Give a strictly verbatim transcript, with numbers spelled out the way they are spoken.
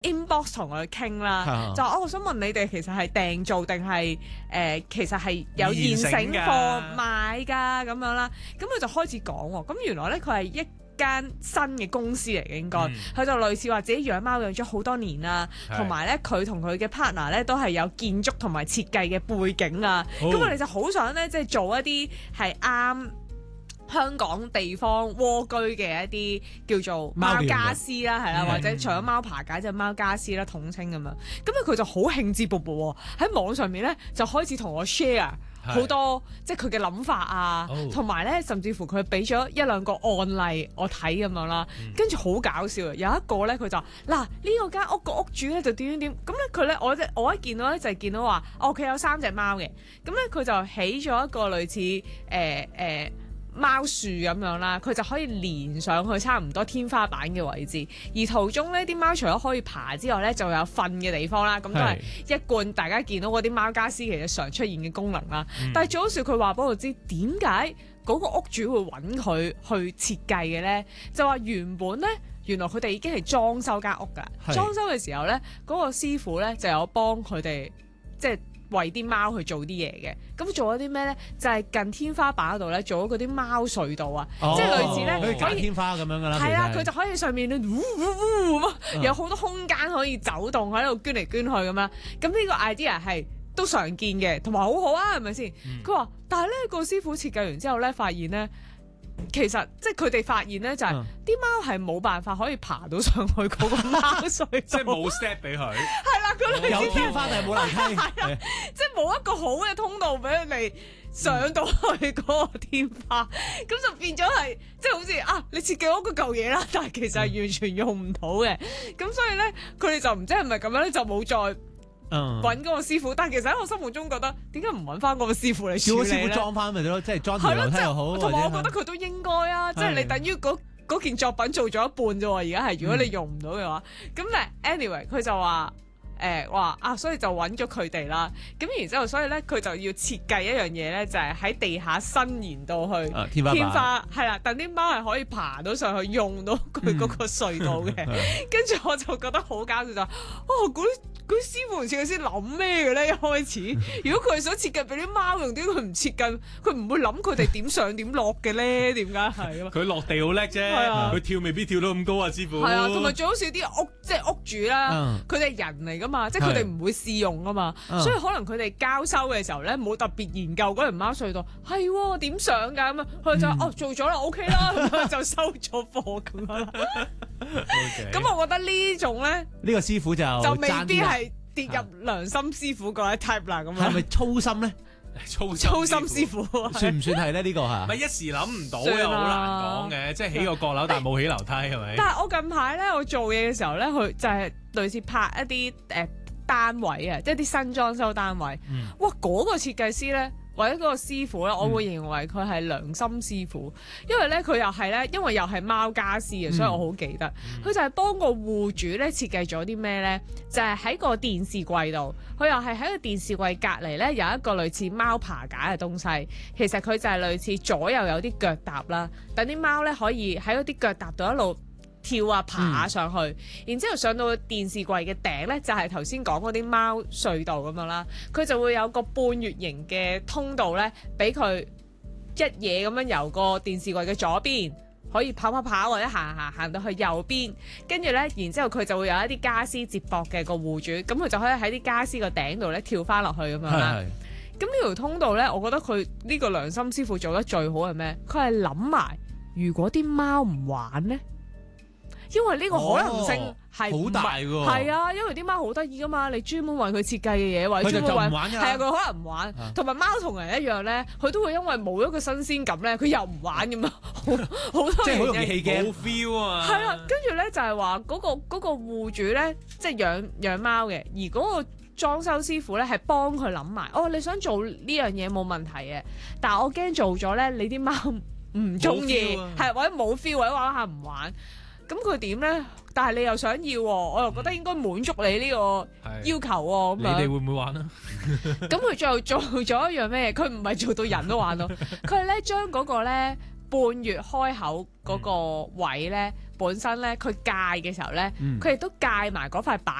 inbox 同佢傾啦，就我想問你哋其實係訂做定係誒其實係有現成貨買㗎咁樣啦，咁佢就開始講喎，咁原來咧佢係一間新嘅公司嚟嘅應該，佢、嗯、就類似話自己養貓養咗好多年啦，同埋咧佢同佢嘅 partner 咧都係有建築同埋設計嘅背景啊，咁我哋就好想咧即係做一啲係啱香港地方蝸居嘅一啲叫做貓家私啦，係啦，或者除咗貓爬架即係貓家私啦統稱咁樣，咁咧佢就好興致勃勃喺網上面咧就開始同我 share。好多即係佢嘅諗法啊，同埋咧甚至乎佢俾咗一兩個案例我睇咁樣啦，跟住好搞笑啊！有一個咧佢就嗱呢、這個間屋個屋主咧就點點點，咁咧佢咧我即我一見到咧就係、是、見到話我屋企有三隻貓嘅，咁咧佢就起咗一個類似誒誒。呃呃貓樹咁樣啦，佢就可以連上去差唔多天花板嘅位置，而途中呢啲貓除咗可以爬之外呢，就有瞓嘅地方啦，咁都係一貫大家見到嗰啲貓家私其實常出現嘅功能啦。嗯、但係最好笑佢話俾我知點解嗰個屋主會揾佢去設計嘅呢？就話原本呢，原來佢哋已經係裝修間屋㗎，裝修嘅時候呢，嗰、嗰個師傅呢就有幫佢哋即係為啲貓去做啲嘢嘅，咁做咗啲咩咧？就係、是、近天花板嗰度咧，做咗嗰啲貓隧道啊，哦、即係類似咧，可以天花咁樣噶啦。 係啦，佢就可以上面咧，嗚嗚嗚咁，有好多空間可以走動喺度捐嚟捐去咁樣。咁呢個 idea 係都常見嘅，同埋好好啊，係咪先？佢話、嗯，但係咧個師傅設計完之後咧，發現咧。其實即係佢哋發現咧，就係啲貓係冇辦法可以爬到上去嗰個貓隧道， 即係冇 step 俾佢。 係啦，佢有天花但係冇樓梯， 即係冇一個好嘅通道俾佢哋上到去嗰個天花，咁、嗯、就變咗係即係好似啊，你設計咗嗰嚿嘢啦，但係其實係完全用唔到嘅。咁、嗯、所以咧，佢哋就唔知係咪咁樣咧，就冇再。揾嗰個師傅，但係其實喺我心目中覺得點解唔揾翻嗰個師傅嚟處理咧？ 叫個師傅裝翻咪得咯，即係裝條樓梯又好。 同埋我覺得佢都應該啊，即係你等於嗰嗰件作品做咗一半啫喎，而家係如果你用唔到嘅話，咁咧、嗯、anyway 佢就話誒話啊，所以就揾咗佢哋啦。咁然之後，所以咧佢就要設計一樣嘢咧，就係、是、喺地下伸延到去、啊、天花，天花係啦，等啲貓係可以爬到上去，用到佢嗰個隧道嘅。跟住、嗯、我就覺得好搞笑就，哦嗰啲。佢師傅唔設計師諗咩嘅咧？一開始，如果佢係想設計俾啲貓用，點解佢唔設計？佢唔會諗佢哋點上點落嘅咧？點解係啊？ 佢落地好叻啫，佢跳未必跳到咁高啊，師傅。 係啊，同埋最好笑啲屋，即係屋主啦，佢哋、嗯、人嚟噶嘛，即係佢哋唔會試用噶嘛，嗯、所以可能佢哋交收嘅時候咧，冇特別研究嗰條貓隧道係點上㗎咁啊，佢就、嗯、哦做咗啦 ，OK 啦，咁就收咗貨咁樣啦。咁 Okay. 我覺得呢種咧， 呢個師傅就就未必係跌入良心師傅嗰一 type 啦。咁樣係咪粗心咧？ 粗粗心師傅算唔算係咧？呢個係咪一時諗唔到又好難講嘅，即係起個閣樓但係冇起樓梯係咪？ 但係我近排咧，我做嘢嘅時候咧，佢就係類似拍一啲誒單位啊，即係啲新裝修單位。嗯、哇！嗰、嗰個設計師咧。或者嗰個師傅咧，我會認為佢係良心師傅，因為咧佢又係咧，因為又係貓家私嘅，所以我好記得。佢、嗯、就係幫個戶主咧設計咗啲咩咧，就係、是、喺個電視櫃度，佢又係喺個電視櫃隔離咧有一個類似貓爬架嘅東西。其實佢就係類似左右有啲腳踏啦，等啲貓咧可以喺嗰啲腳踏度一路跳啊爬啊上去，嗯、然之後上到電視櫃嘅頂咧，就係頭先講嗰啲貓隧道咁樣啦。佢就會有個半月形嘅通道咧，俾佢一嘢咁樣由個電視櫃嘅左邊可以跑跑跑或者行行行到去右邊，跟住咧，然之後佢就會有一啲家私接駁嘅個戶主，咁佢就可以喺啲家私個頂度咧跳翻落去咁樣啦。咁呢條通道咧，我覺得佢呢個良心師傅做得最好係咩？佢係諗埋如果啲貓唔玩咧。因為呢個可能性係好大㗎， 係啊，因為啲貓好得意噶嘛，你專門為佢設計嘅嘢，或者專門為係啊，佢可能唔玩，同埋貓同人一樣咧，佢都會因為冇一個新鮮感咧，佢又唔玩咁樣，好好多即係好容易棄機， 冇 feel 啊！ 係啊，跟住咧就係話嗰個嗰個戶主咧，即係養養貓嘅，而嗰個裝修師傅咧係幫佢諗埋，哦，你想做呢樣嘢冇問題嘅，但係我驚做咗咧，你啲貓唔中意，係或者冇 feel，或者玩下唔玩。咁佢點咧？但係你又想要，我又覺得應該滿足你呢個要求喎。咁你哋會唔會玩啊？ 咁佢最後做咗一樣咩？佢唔係做到人都玩咯，佢係咧將嗰個咧半月開口嗰個位咧， 本身咧，佢戒嘅時候咧， 嗯佢亦都戒埋嗰塊板。